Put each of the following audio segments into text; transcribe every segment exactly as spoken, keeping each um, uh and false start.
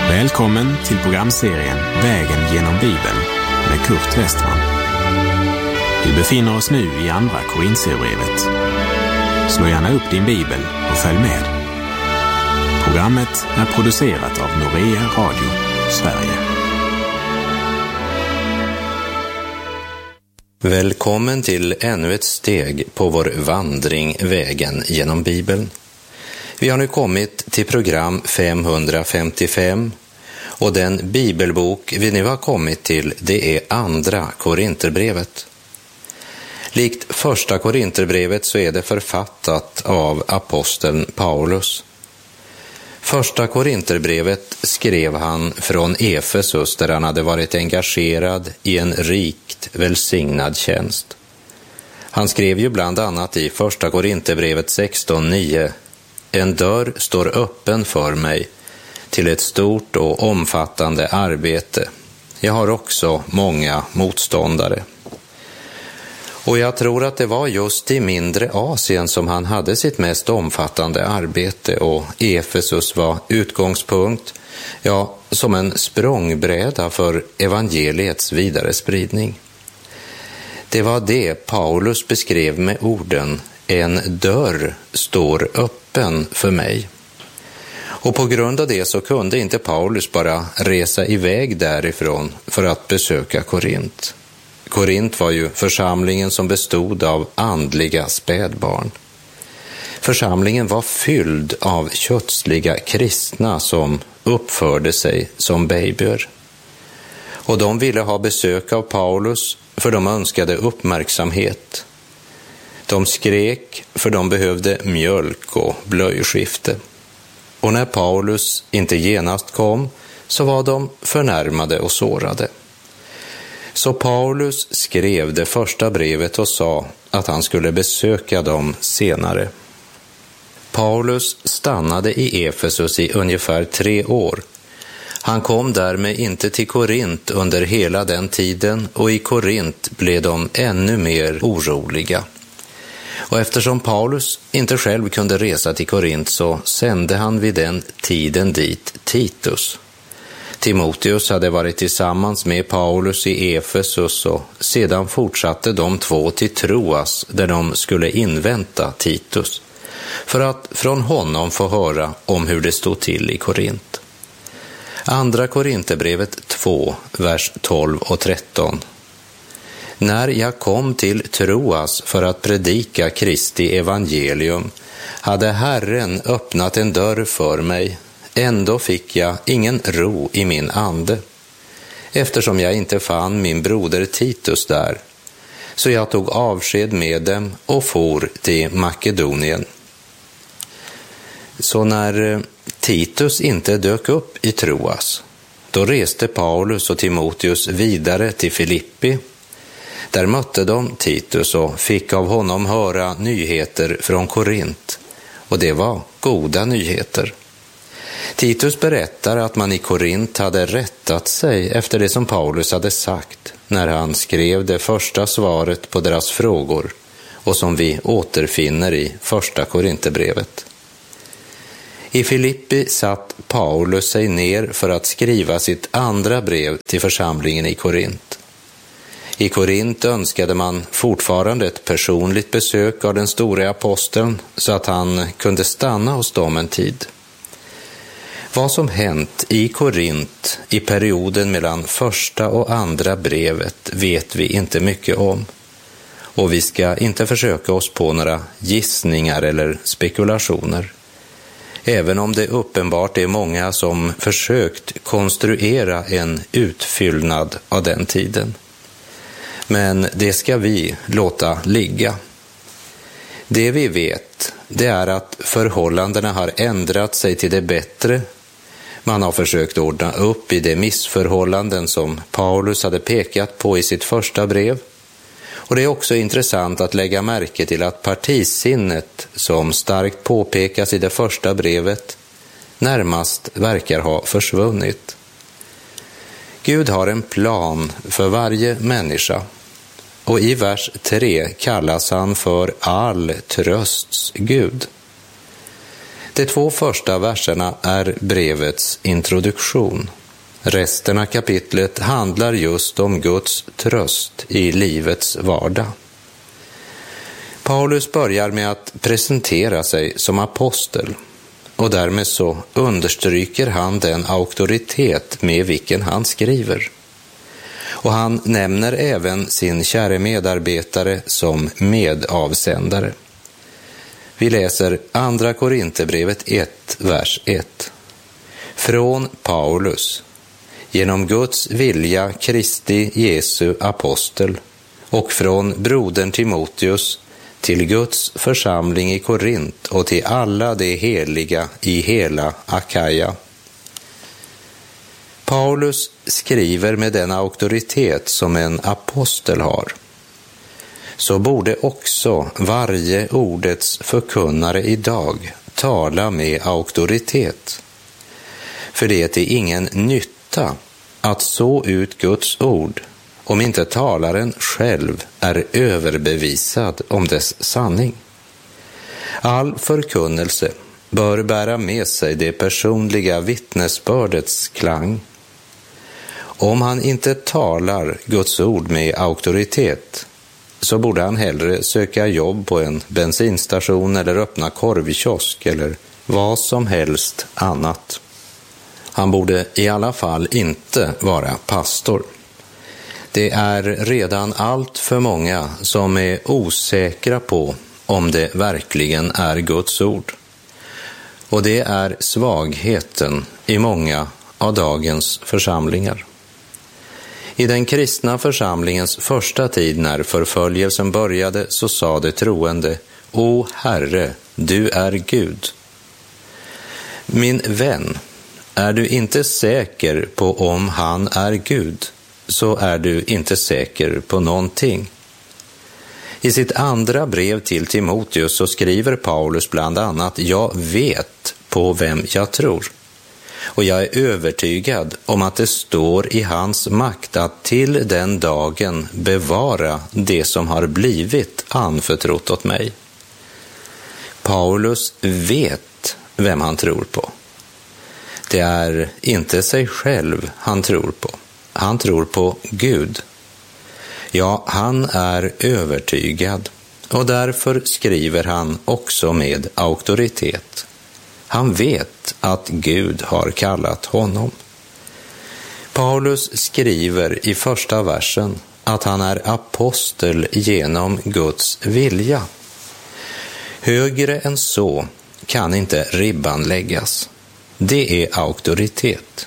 Välkommen till programserien Vägen genom Bibeln med Kurt Westman. Vi befinner oss nu i andra Korinthierbrevet. Slå gärna upp din bibel och följ med. Programmet är producerat av Norea Radio, Sverige. Välkommen till ännu ett steg på vår vandring Vägen genom Bibeln. Vi har nu kommit till program femhundrafemtiofem och den bibelbok vi nu har kommit till, det är andra Korintherbrevet. Likt första Korintherbrevet så är det författat av aposteln Paulus. Första Korintherbrevet skrev han från Efesus där han hade varit engagerad i en rikt välsignad tjänst. Han skrev ju bland annat i första Korintherbrevet sexton nio: En dörr står öppen för mig till ett stort och omfattande arbete. Jag har också många motståndare. Och jag tror att det var just i mindre Asien som han hade sitt mest omfattande arbete, och Efesus var utgångspunkt, ja, som en språngbräda för evangeliets vidare spridning. Det var det Paulus beskrev med orden: en dörr står öppen för mig. Och på grund av det så kunde inte Paulus bara resa iväg därifrån för att besöka Korint. Korint var ju församlingen som bestod av andliga spädbarn. Församlingen var fylld av kötsliga kristna som uppförde sig som babyer. Och de ville ha besök av Paulus för de önskade uppmärksamhet. De skrek för de behövde mjölk och blöjskifte. Och när Paulus inte genast kom så var de förnärmade och sårade. Så Paulus skrev det första brevet och sa att han skulle besöka dem senare. Paulus stannade i Efesus i ungefär tre år. Han kom därmed inte till Korint under hela den tiden, och i Korint blev de ännu mer oroliga. Och eftersom Paulus inte själv kunde resa till Korint så sände han vid den tiden dit Titus. Timoteus hade varit tillsammans med Paulus i Efesus, och sedan fortsatte de två till Troas där de skulle invänta Titus för att från honom få höra om hur det stod till i Korint. Andra Korintherbrevet två, vers tolv och tretton. När jag kom till Troas för att predika Kristi evangelium hade Herren öppnat en dörr för mig. Ändå fick jag ingen ro i min ande, eftersom jag inte fann min broder Titus där. Så jag tog avsked med dem och for till Makedonien. Så när Titus inte dök upp i Troas, då reste Paulus och Timoteus vidare till Filippi. Där mötte de Titus och fick av honom höra nyheter från Korint, och det var goda nyheter. Titus berättar att man i Korint hade rättat sig efter det som Paulus hade sagt när han skrev det första svaret på deras frågor, och som vi återfinner i första Korintherbrevet. I Filippi satt Paulus sig ner för att skriva sitt andra brev till församlingen i Korint. I Korint önskade man fortfarande ett personligt besök av den store aposteln så att han kunde stanna hos dem en tid. Vad som hänt i Korint i perioden mellan första och andra brevet vet vi inte mycket om. Och vi ska inte försöka oss på några gissningar eller spekulationer. Även om det uppenbart är många som försökt konstruera en utfyllnad av den tiden. Men det ska vi låta ligga. Det vi vet, det är att förhållandena har ändrat sig till det bättre. Man har försökt ordna upp i de missförhållanden som Paulus hade pekat på i sitt första brev. Och det är också intressant att lägga märke till att partisinnet, som starkt påpekas i det första brevet, närmast verkar ha försvunnit. Gud har en plan för varje människa, och i vers tre kallas han för all trösts Gud. De två första verserna är brevets introduktion. Resten av kapitlet handlar just om Guds tröst i livets vardag. Paulus börjar med att presentera sig som apostel, och därmed så understryker han den auktoritet med vilken han skriver. Och han nämner även sin käre medarbetare som medavsändare. Vi läser andra Korinthierbrevet ett, vers ett. Från Paulus, genom Guds vilja Kristi Jesu apostel, och från brodern Timoteus, till Guds församling i Korint och till alla de heliga i hela Akaja. Paulus skriver med den auktoritet som en apostel har. Så borde också varje ordets förkunnare idag tala med auktoritet. För det är till ingen nytta att så ut Guds ord om inte talaren själv är överbevisad om dess sanning. All förkunnelse bör bära med sig det personliga vittnesbördets klang. Om han inte talar Guds ord med auktoritet, så borde han hellre söka jobb på en bensinstation eller öppna korvkiosk eller vad som helst annat. Han borde i alla fall inte vara pastor. Det är redan allt för många som är osäkra på om det verkligen är Guds ord. Och det är svagheten i många av dagens församlingar. I den kristna församlingens första tid när förföljelsen började så sa de troende: O Herre, du är Gud. Min vän, är du inte säker på om han är Gud, så är du inte säker på någonting. I sitt andra brev till Timoteus så skriver Paulus bland annat: Jag vet på vem jag tror. Och jag är övertygad om att det står i hans makt att till den dagen bevara det som har blivit anförtrott åt mig. Paulus vet vem han tror på. Det är inte sig själv han tror på. Han tror på Gud. Ja, han är övertygad, och därför skriver han också med auktoritet. Han vet att Gud har kallat honom. Paulus skriver i första versen att han är apostel genom Guds vilja. Högre än så kan inte ribban läggas. Det är auktoritet.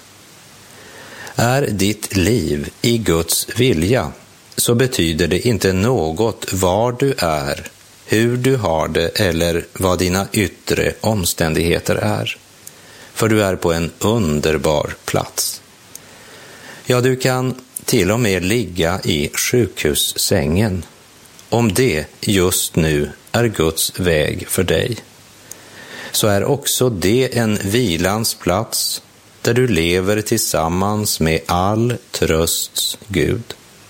Är ditt liv i Guds vilja, så betyder det inte något var du är, hur du har det eller vad dina yttre omständigheter är. För du är på en underbar plats. Ja, du kan till och med ligga i sjukhussängen, om det just nu är Guds väg för dig. Så är också det en vilans plats där du lever tillsammans med all trösts Gud.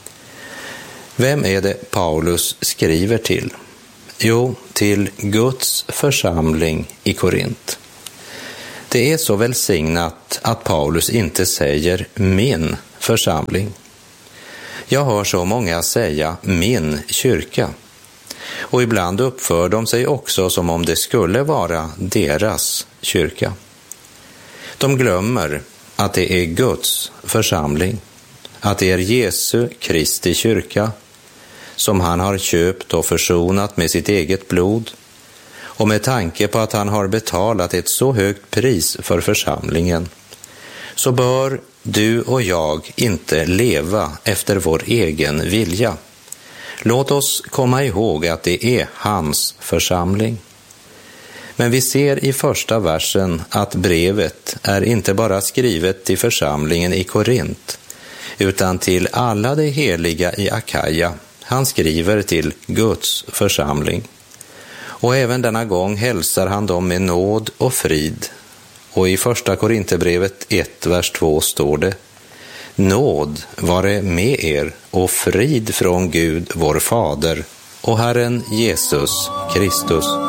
Vem är det Paulus skriver till? Jo, till Guds församling i Korint. Det är så välsignat att Paulus inte säger min församling. Jag hör så många säga min kyrka. Och ibland uppför de sig också som om det skulle vara deras kyrka. De glömmer att det är Guds församling, att det är Jesu Kristi kyrka som han har köpt och försonat med sitt eget blod, och med tanke på att han har betalat ett så högt pris för församlingen, så bör du och jag inte leva efter vår egen vilja. Låt oss komma ihåg att det är hans församling. Men vi ser i första versen att brevet är inte bara skrivet till församlingen i Korint, utan till alla de heliga i Akaja. Han skriver till Guds församling. Och även denna gång hälsar han dem med nåd och frid. Och i första Korinthierbrevet ett, vers två står det: Nåd vare med er och frid från Gud vår Fader och Herren Jesus Kristus.